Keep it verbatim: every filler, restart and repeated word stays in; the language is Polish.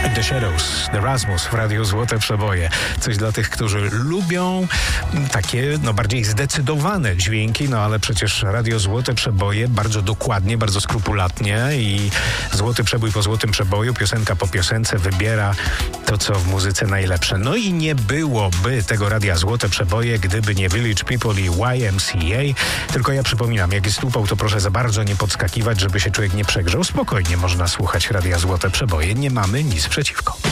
The Shadows, The Rasmus w Radiu Złote Przeboje. Coś dla tych, którzy lubią takie no, bardziej zdecydowane dźwięki, no ale przecież Radio Złote Przeboje bardzo dokładnie, bardzo skrupulatnie i Złoty Przebój po Złotym Przeboju, piosenka po piosence wybiera to, co w muzyce najlepsze. No i nie byłoby tego Radia Złote Przeboje, gdyby nie Village People i Y M C A. Tylko ja przypominam, jak jest upał, to proszę za bardzo nie podskakiwać, żeby się człowiek nie przegrzał. Spokojnie można słuchać Radia Złote Przeboje. Nie mamy nic przeciwko.